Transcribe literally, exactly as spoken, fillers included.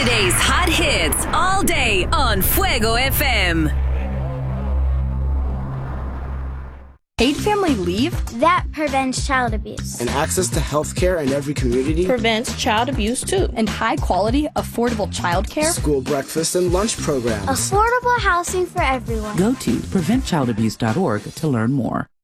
Today's hot hits all day on Fuego F M. Paid family leave? That prevents child abuse. And access to health care in every community? Prevents child abuse, too. And high-quality, affordable child care? School breakfast and lunch programs. Affordable housing for everyone. Go to prevent child abuse dot org to learn more.